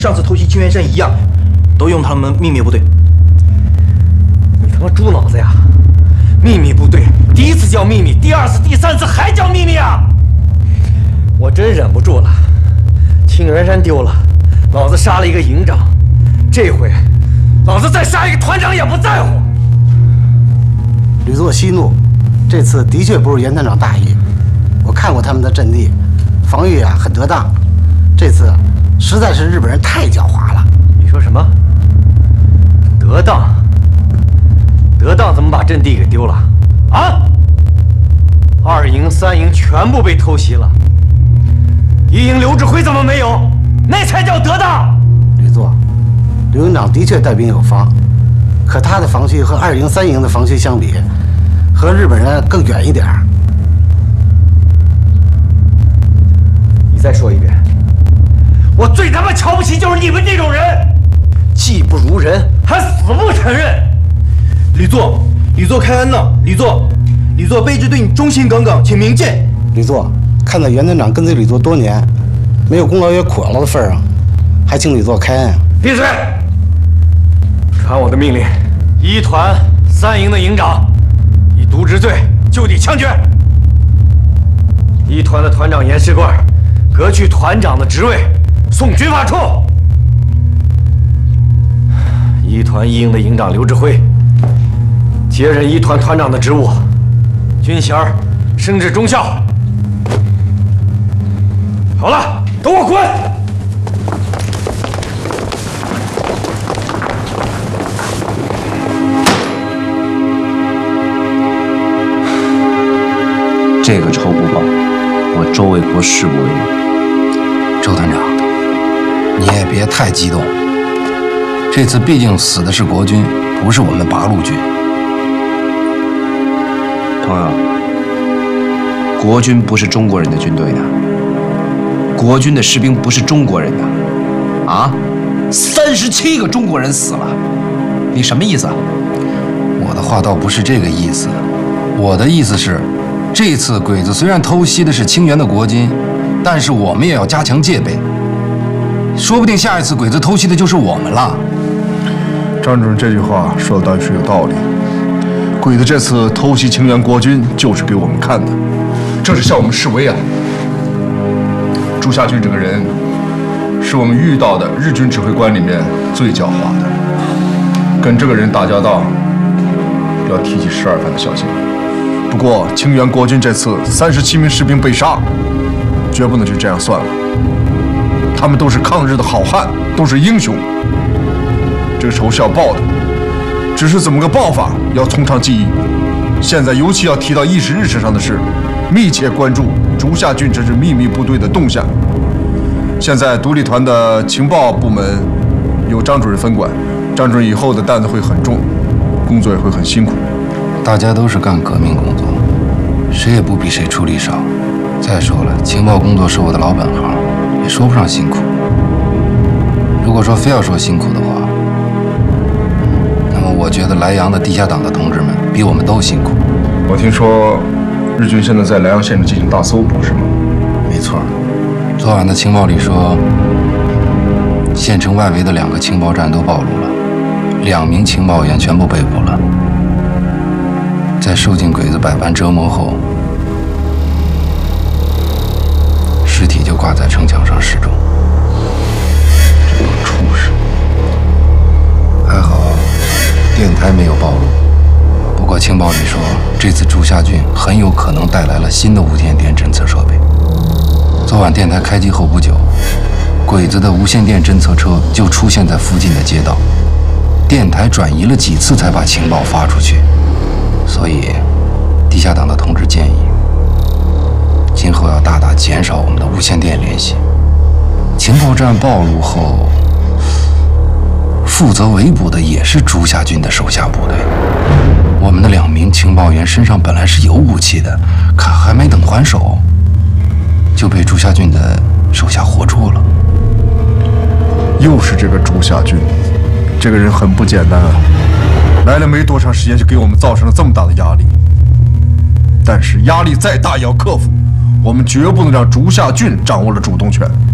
上次偷袭清源山一样，都用他们秘密部队。 你他妈猪脑子呀！秘密部队，第一次叫秘密，第二次、第三次还叫秘密啊！我真忍不住了，清源山丢了，老子杀了一个营长，这回老子再杀一个团长也不在乎。 吕作息怒，这次的确不是袁团长大意。我看过他们的阵地，防御啊很得当。这次实在是日本人太狡猾了。 你说什么？得当？得当怎么把阵地给丢了？啊！2营、3营全部被偷袭了，1营刘志辉怎么没有？那才叫得当！ 吕作，刘营长的确带兵有方，可他的防区和2营、3营的防区相比，和日本人更远一点。 你再说一遍。我最他妈瞧不起就是你们这种人，技不如人，还死不承认。 吕作开恩了，吕作卑职对你忠心耿耿，请明鉴。 吕作，看在袁团长跟随吕作多年，没有功劳也苦劳的份上，还请吕作开恩啊！ 闭嘴！传我的命令，1团3营的营长以渎职罪就地枪决。1团的团长严世贵革去团长的职位，送军法处。1团1营的营长刘志辉接任1团团长的职务，军衔升至中校。好了，都给我滚！ 这个仇不报，我周卫国誓不为你。 周团长，你也别太激动。这次毕竟死的是国军，不是我们八路军。 朋友，国军不是中国人的军队的，国军的士兵不是中国人的，啊，37个中国人死了，你什么意思啊？ 我的话倒不是这个意思，我的意思是，这次鬼子虽然偷袭的是清源的国军，但是我们也要加强戒备，说不定下一次鬼子偷袭的就是我们了。 张主任这句话说的倒是有道理。鬼子这次偷袭清源国军，就是给我们看的，这是向我们示威啊！朱夏俊这个人，是我们遇到的日军指挥官里面最狡猾的。跟这个人打交道，要提起12分的小心。不过，清源国军这次37名士兵被杀，绝不能就这样算了。他们都是抗日的好汉，都是英雄。这个仇是要报的，只是怎么个报法，要从长计议。现在尤其要提到议事日程上的事，密切关注竹下郡这支秘密部队的动向。现在独立团的情报部门由张主任分管，张主任以后的担子会很重，工作也会很辛苦。 大家都是干革命工作，谁也不比谁出力少。再说了，情报工作是我的老本行，也说不上辛苦。如果说非要说辛苦的话，那么我觉得莱阳的地下党的同志们比我们都辛苦。 我听说日军现在在莱阳县城进行大搜捕，是吗？ 没错，昨晚的情报里说，县城外围的2个情报站都暴露了，2名情报员全部被捕了。在受尽鬼子百般折磨后，尸体就挂在城墙上示众。这帮畜生！还好，电台没有暴露。不过情报里说，这次竹下郡很有可能带来了新的无线电侦测设备。昨晚电台开机后不久，鬼子的无线电侦测车就出现在附近的街道，电台转移了几次才把情报发出去。所以，地下党的同志建议，今后要大大减少我们的无线电联系。情报站暴露后，负责围捕的也是竹下郡的手下部队。我们的2名情报员身上本来是有武器的，可还没等还手，就被竹下郡的手下活捉了。 又是这个竹下郡，这个人很不简单啊！来了没多长时间，就给我们造成了这么大的压力。但是压力再大也要克服，我们绝不能让竹下郡掌握了主动权。